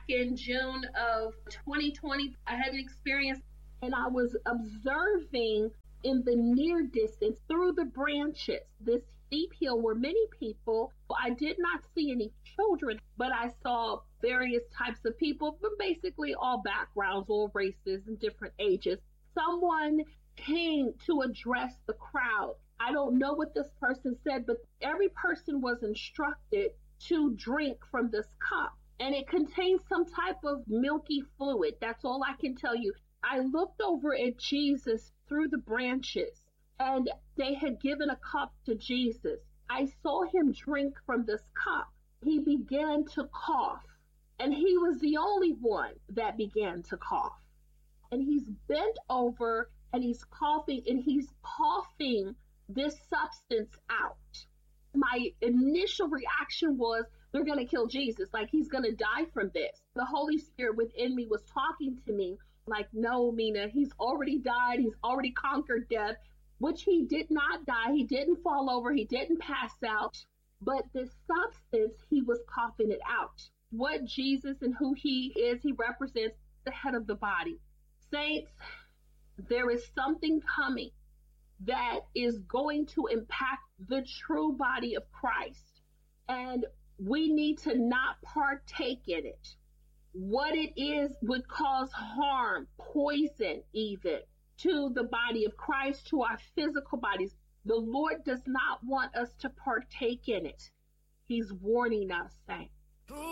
back in June of 2020. I had an experience and I was observing in the near distance through the branches, this steep hill where many people, I did not see any children, but I saw various types of people from basically all backgrounds, all races and different ages. Someone came to address the crowd. I don't know what this person said, but every person was instructed to drink from this cup. And it contains some type of milky fluid. That's all I can tell you. I looked over at Jesus through the branches, and they had given a cup to Jesus. I saw him drink from this cup. He began to cough, and he was the only one that began to cough. And he's bent over, and he's coughing this substance out. My initial reaction was, they're going to kill Jesus. Like, he's going to die from this. The Holy Spirit within me was talking to me like, no, Mina, he's already died. He's already conquered death, which he did not die. He didn't fall over. He didn't pass out. But this substance, he was coughing it out. What Jesus and who he is, he represents the head of the body. Saints, there is something coming that is going to impact the true body of Christ. And we need to not partake in it. What it is would cause harm, poison even, to the body of Christ, to our physical bodies. The Lord does not want us to partake in it. He's warning us, saints.